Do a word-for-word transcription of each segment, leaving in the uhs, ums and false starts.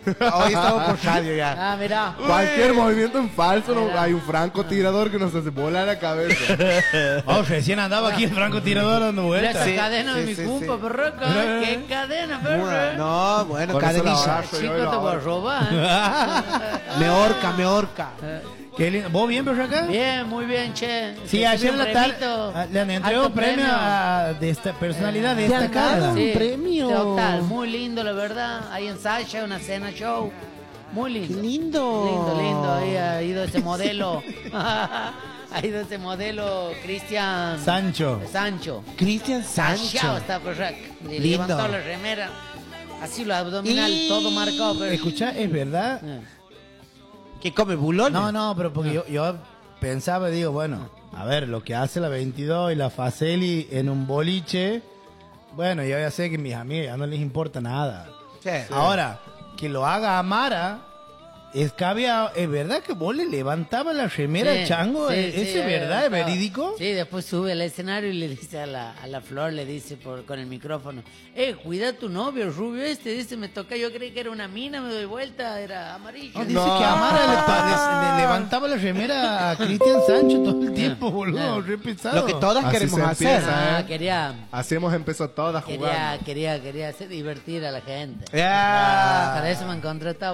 Hoy estamos por radio ya. Ah, mirá. Cualquier movimiento en falso, no, hay un francotirador que nos hace volar la cabeza. Oh, recién andaba aquí el francotirador dando Mira vueltas. esa Sí, cadena de sí, mi sí, cumpa, sí. perroca. Mira, ¿Qué cadena, perro? No, bueno, Con eso la cadenilla. abrazo. Chico, yo te no. voy a robar. Me horca, me horca. Qué lindo. ¿Vos bien, pero acá? Bien, muy bien, che. Sí, Te ayer sirve en un la premito. tarde le han entregado Alto un premio a de esta personalidad ¿Te han destacada. dado? Un premio. Total, muy lindo, la verdad. Ahí en Sasha, una cena show. Muy lindo. Qué lindo. Lindo, lindo. Ahí ha ido ese modelo. Ha ido ese modelo Cristian Sancho. Sancho. Cristian Sancho Sancho. está correcto. Le Lindo. levantó la remera. Así lo abdominal, Y- todo marcado. Pero... Escucha, ¿es verdad? Eh. ¿Qué come bulón? No, no, pero porque yo, yo pensaba, digo, bueno, a ver, lo que hace la veintidós y la Faceli en un boliche, bueno, yo ya sé que a mis amigos ya no les importa nada. Sí. Ahora, que lo haga Amara, es cabía, ¿es verdad que vos le levantabas la remera al chango? sí, ¿Es sí, ¿Eso es eh, verdad? ¿Es estaba- verídico? Sí, después sube al escenario y le dice a la, a la Flor, le dice por, con el micrófono, eh, cuida a tu novio, rubio este, dice, me toca, yo creí que era una mina, me doy vuelta, era amarillo. No, dice No. que Amara le, pa- le- le levantaba la remera a Cristian Sancho todo el tiempo, Ah. boludo, re pesado. Lo que todas Así queremos se hacer. empieza, Ah, ¿eh? quería, Así hemos empezado todas quería, jugando. quería, quería hacer divertir a la gente. Ya. Para eso me han contratado.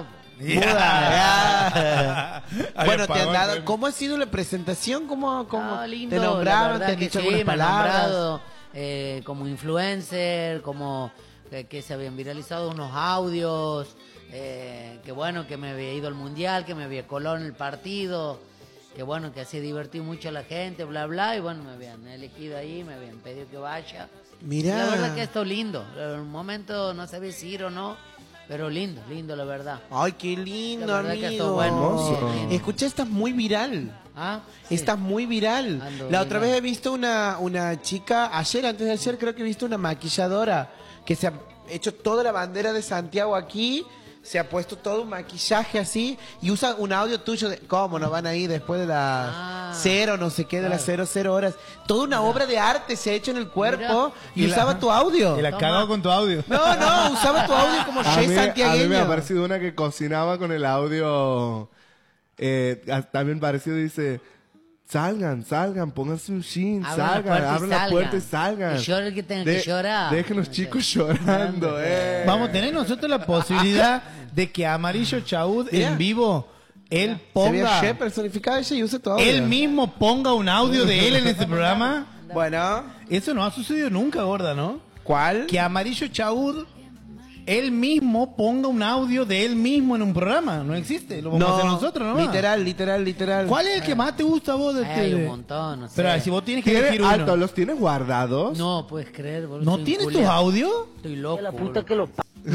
Ya. Ahí Bueno, te apagó han el dado. premio. ¿Cómo ha sido la presentación? ¿Cómo, cómo Ah, lindo, te la nombraron? verdad ¿Te han que dicho sí, algunas me han palabras? nombrado, eh, como influencer, como eh, que se habían viralizado unos audios, eh, que bueno, que me había ido al mundial, que me había colado en el partido, que bueno, que así divertí mucho a la gente, bla, bla, y bueno, me habían elegido ahí, me habían pedido que vaya. Mirá. La verdad que esto lindo, en un momento no sabía si ir o no, pero lindo, lindo la verdad. Ay, qué lindo, La verdad que amigo. esto bueno, sí, lindo. Escuché, estás muy viral. Ah, sí. Estás muy viral. Ando La otra viral. vez he visto una, una chica, ayer, antes de ayer, creo que he visto una maquilladora que se ha hecho toda la bandera de Santiago aquí, se ha puesto todo un maquillaje así y usa un audio tuyo de cómo no van ahí después de las Ah. cero, no sé qué, de las cero, cero horas. Toda una obra de arte se ha hecho en el cuerpo y, Y la- usaba tu audio. Y la cagó con tu audio. No, no, usaba tu audio como A Jay mí, a santiagueño. mí me ha parecido una que cocinaba con el audio. Eh, a- también parecido, dice: salgan, salgan, pónganse un shin, Abran la salgan, puerta y abran la salgan. puerta y salgan. Y llore el que tenga que llorar. Dejen los chicos llorando, eh. Vamos a tener nosotros la posibilidad de que Amarillo Chaud Mira. en vivo, él Se ve ponga, Che personificada ella y usa tu audio. él mismo ponga un audio de él en este programa. Bueno, Eso no ha sucedido nunca, gorda, ¿no? ¿cuál? Que Amarillo Chaud, él mismo ponga un audio de él mismo en un programa. No existe. Lo vamos a hacer nosotros, ¿no? Literal, literal, literal. ¿Cuál es el que más te gusta a vos de Hay este? un montón, no sé. Pero si vos tienes que ¿Tiene- elegir uno. Alto, ¿los tienes guardados? No, puedes creer, boludo. ¿No soy un tienes tus culiao. audios? Estoy loco. La puta que lo